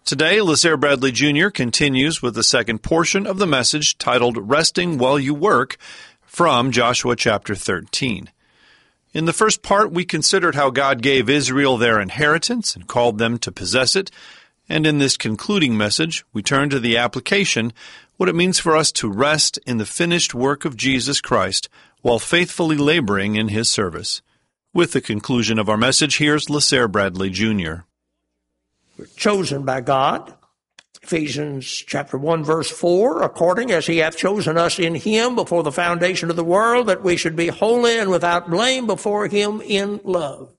Today, LaSare Bradley Jr. continues with the second portion of the message titled Resting While You Work from Joshua chapter 13. In the first part, we considered how God gave Israel their inheritance and called them to possess it. And in this concluding message, we turn to the application, what it means for us to rest in the finished work of Jesus Christ while faithfully laboring in His service. With the conclusion of our message, here's LaSare Bradley Jr. We're chosen by God. Ephesians chapter 1, verse 4, according as He hath chosen us in Him before the foundation of the world, that we should be holy and without blame before Him in love.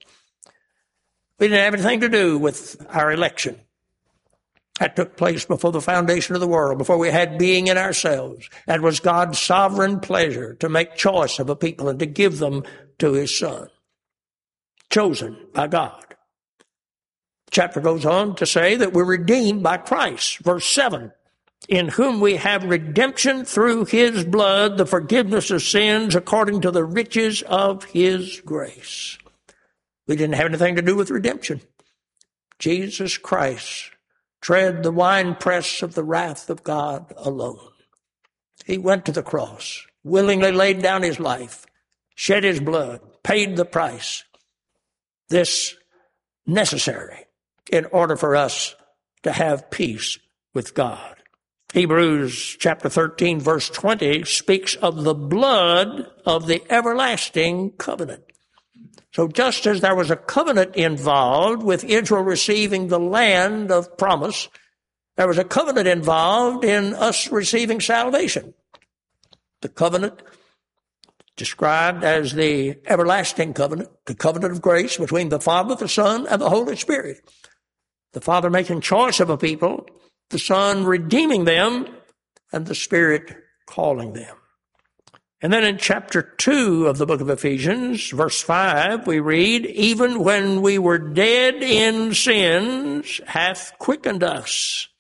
We didn't have anything to do with our election. That took place before the foundation of the world, before we had being in ourselves. That was God's sovereign pleasure to make choice of a people and to give them to His Son. Chosen by God. The chapter goes on to say that we're redeemed by Christ. Verse 7, in whom we have redemption through His blood, the forgiveness of sins according to the riches of His grace. We didn't have anything to do with redemption. Jesus Christ tread the winepress of the wrath of God alone. He went to the cross, willingly laid down His life, shed His blood, paid the price. This necessary in order for us to have peace with God. Hebrews chapter 13, verse 20 speaks of the blood of the everlasting covenant. So just as there was a covenant involved with Israel receiving the land of promise, there was a covenant involved in us receiving salvation. The covenant described as the everlasting covenant, the covenant of grace between the Father, the Son, and the Holy Spirit. The Father making choice of a people, the Son redeeming them, and the Spirit calling them. And then in chapter 2 of the book of Ephesians, verse 5, we read, even when we were dead in sins, hath quickened us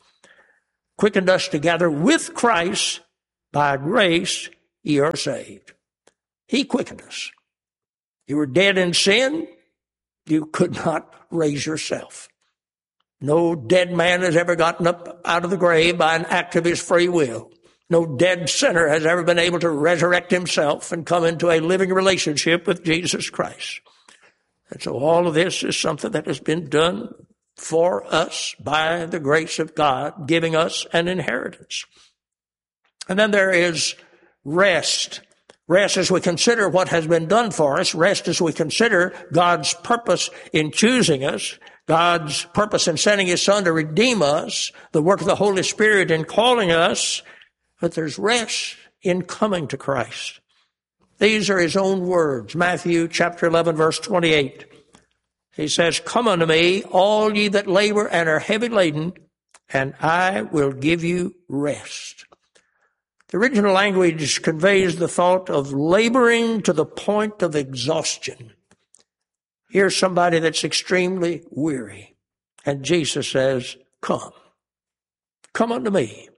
together with Christ, by grace ye are saved. He quickened us. You were dead in sin, you could not raise yourself. No dead man has ever gotten up out of the grave by an act of his free will. No dead sinner has ever been able to resurrect himself and come into a living relationship with Jesus Christ. And so all of this is something that has been done for us by the grace of God, giving us an inheritance. And then there is rest. Rest as we consider what has been done for us. Rest as we consider God's purpose in choosing us. God's purpose in sending His Son to redeem us, the work of the Holy Spirit in calling us, but there's rest in coming to Christ. These are His own words. Matthew chapter 11, verse 28. He says, come unto me, all ye that labor and are heavy laden, and I will give you rest. The original language conveys the thought of laboring to the point of exhaustion. Here's somebody that's extremely weary. And Jesus says, come. Come unto me.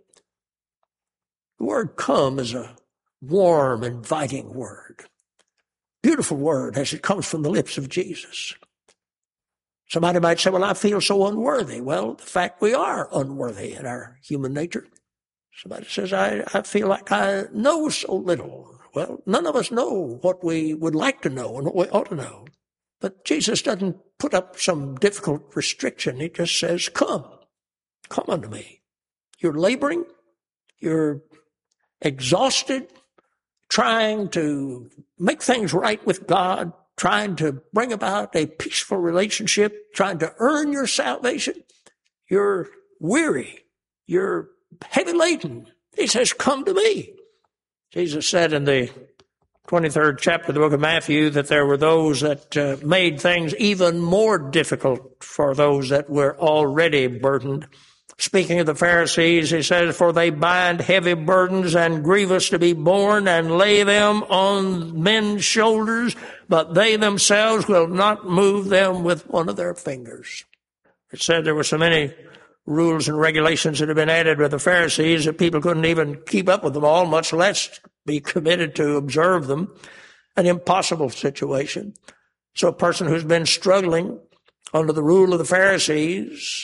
The word come is a warm, inviting word. Beautiful word as it comes from the lips of Jesus. Somebody might say, well, I feel so unworthy. Well, the fact we are unworthy in our human nature. Somebody says, I feel like I know so little. Well, none of us know what we would like to know and what we ought to know. But Jesus doesn't put up some difficult restriction. He just says, come unto me. You're laboring. You're exhausted, trying to make things right with God, trying to bring about a peaceful relationship, trying to earn your salvation. You're weary. You're heavy laden. He says, come to me. Jesus said in the 23rd chapter of the book of Matthew that there were those that made things even more difficult for those that were already burdened. Speaking of the Pharisees, he says, for they bind heavy burdens and grievous to be borne and lay them on men's shoulders, but they themselves will not move them with one of their fingers. It said there were so many rules and regulations that had been added by the Pharisees that people couldn't even keep up with them all, much less be committed to observe them. An impossible situation. So a person who's been struggling under the rule of the Pharisees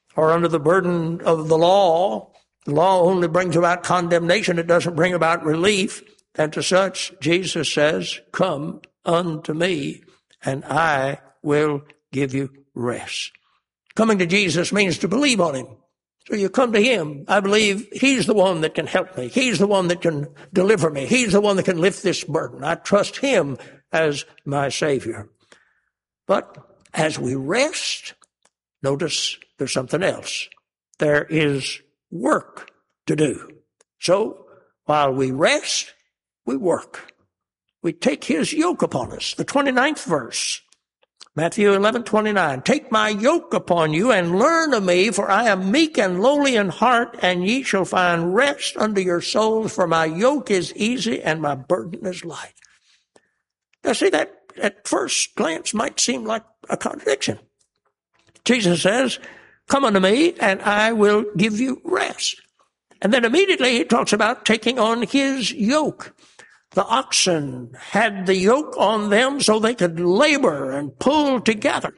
or under the burden of the law. The law only brings about condemnation. It doesn't bring about relief. And to such, Jesus says, come unto me, and I will give you rest. Coming to Jesus means to believe on him. So you come to him. I believe he's the one that can help me. He's the one that can deliver me. He's the one that can lift this burden. I trust him as my Savior. But as we rest, notice there's something else. There is work to do. So while we rest, we work. We take his yoke upon us. The 29th verse, Matthew 11:29. Take my yoke upon you and learn of me, for I am meek and lowly in heart, and ye shall find rest unto your souls, for my yoke is easy and my burden is light. Now see, that at first glance might seem like a contradiction. Jesus says, come unto me and I will give you rest. And then immediately he talks about taking on his yoke. The oxen had the yoke on them so they could labor and pull together.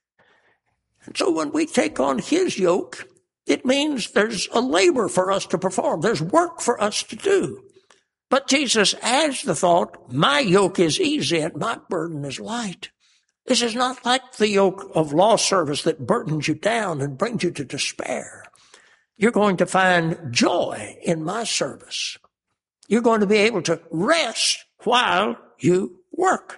And so when we take on his yoke, it means there's a labor for us to perform. There's work for us to do. But Jesus adds the thought, my yoke is easy and my burden is light. This is not like the yoke of law service that burdens you down and brings you to despair. You're going to find joy in my service. You're going to be able to rest while you work.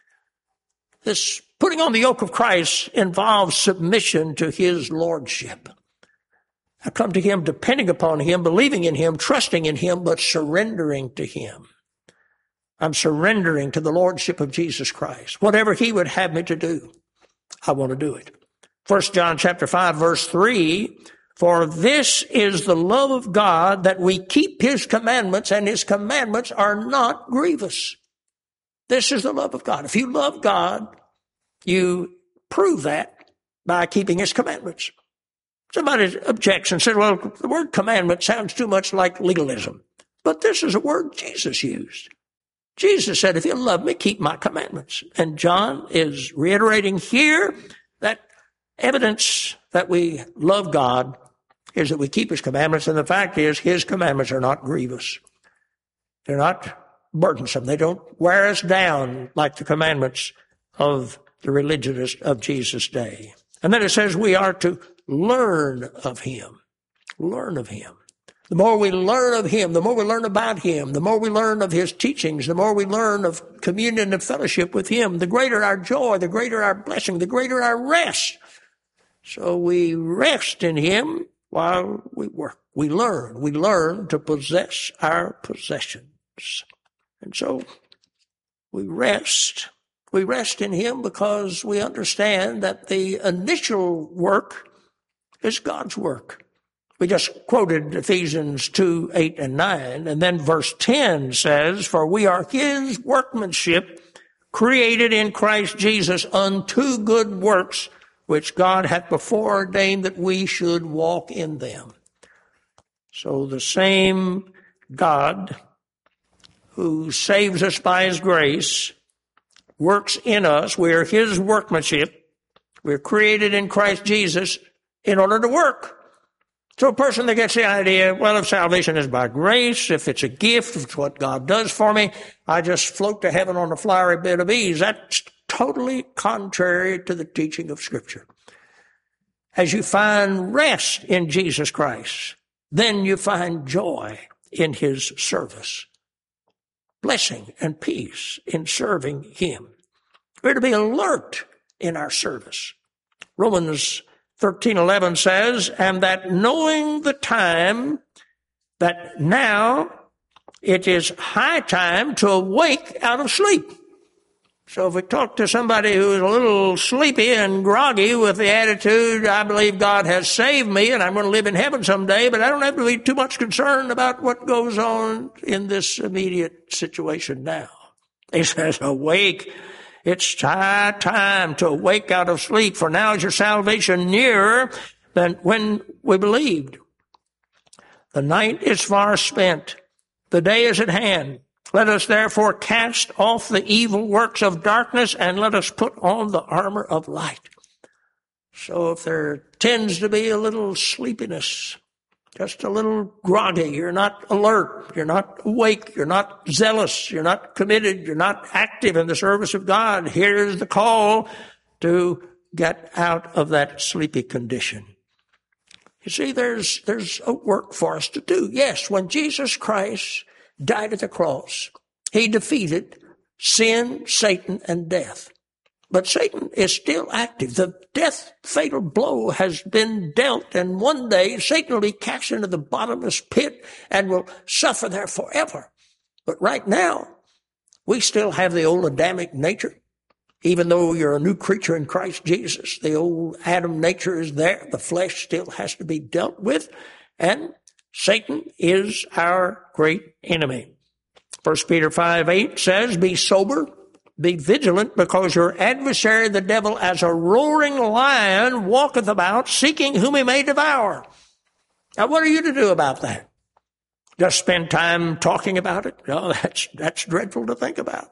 This putting on the yoke of Christ involves submission to his lordship. I come to him depending upon him, believing in him, trusting in him, but surrendering to him. I'm surrendering to the lordship of Jesus Christ. Whatever he would have me to do, I want to do it. 1 John chapter 5, verse 3, for this is the love of God, that we keep his commandments, and his commandments are not grievous. This is the love of God. If you love God, you prove that by keeping his commandments. Somebody objects and says, well, the word commandment sounds too much like legalism. But this is a word Jesus used. Jesus said, if you love me, keep my commandments. And John is reiterating here that evidence that we love God is that we keep his commandments. And the fact is, his commandments are not grievous. They're not burdensome. They don't wear us down like the commandments of the religionists of Jesus' day. And then it says we are to learn of him. Learn of him. The more we learn of him, the more we learn about him, the more we learn of his teachings, the more we learn of communion and fellowship with him, the greater our joy, the greater our blessing, the greater our rest. So we rest in him while we work. We learn to possess our possessions. And so we rest. We rest in him because we understand that the initial work is God's work. We just quoted Ephesians 2, 8, and 9. And then verse 10 says, for we are his workmanship, created in Christ Jesus unto good works, which God hath before ordained that we should walk in them. So the same God who saves us by his grace works in us. We are his workmanship. We're created in Christ Jesus in order to work. So a person that gets the idea, well, if salvation is by grace, if it's a gift, if it's what God does for me, I just float to heaven on a flowery bed of ease. That's totally contrary to the teaching of Scripture. As you find rest in Jesus Christ, then you find joy in his service, blessing and peace in serving him. We're to be alert in our service. Romans 13:11 says, and that knowing the time, that now it is high time to awake out of sleep. So if we talk to somebody who is a little sleepy and groggy with the attitude, I believe God has saved me and I'm going to live in heaven someday, but I don't have to be too much concerned about what goes on in this immediate situation now. He says, awake. It's high time to awake out of sleep, for now is your salvation nearer than when we believed. The night is far spent. The day is at hand. Let us therefore cast off the evil works of darkness, and let us put on the armor of light. So if there tends to be a little sleepiness, just a little groggy, you're not alert, you're not awake, you're not zealous, you're not committed, you're not active in the service of God, here's the call to get out of that sleepy condition. You see, there's a work for us to do. Yes, when Jesus Christ died at the cross, he defeated sin, Satan, and death. But Satan is still active. The death fatal blow has been dealt, and one day Satan will be cast into the bottomless pit and will suffer there forever. But right now, we still have the old Adamic nature. Even though you're a new creature in Christ Jesus, the old Adam nature is there. The flesh still has to be dealt with, and Satan is our great enemy. 1 Peter 5:8 says, "Be sober, be vigilant, because your adversary, the devil, as a roaring lion, walketh about, seeking whom he may devour." Now, what are you to do about that? Just spend time talking about it? No, that's dreadful to think about.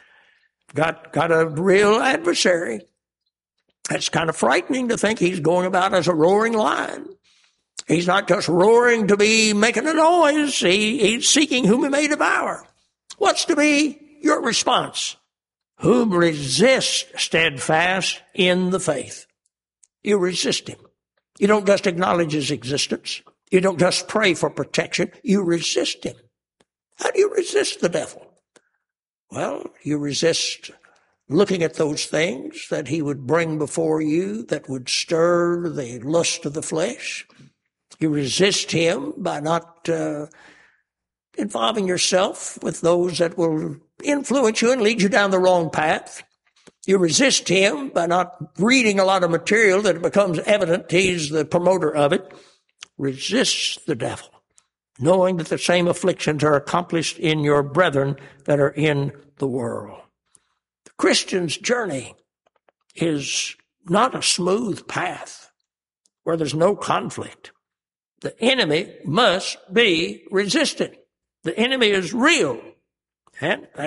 Got a real adversary. That's kind of frightening to think he's going about as a roaring lion. He's not just roaring to be making a noise. He's seeking whom he may devour. What's to be your response? Whom resist steadfast in the faith. You resist him. You don't just acknowledge his existence. You don't just pray for protection. You resist him. How do you resist the devil? Well, you resist looking at those things that he would bring before you that would stir the lust of the flesh. You resist him by not involving yourself with those that will influence you and lead you down the wrong path. You resist him by not reading a lot of material that it becomes evident he's the promoter of it. Resist the devil, knowing that the same afflictions are accomplished in your brethren that are in the world. The Christian's journey is not a smooth path where there's no conflict. The enemy must be resisted. The enemy is real, and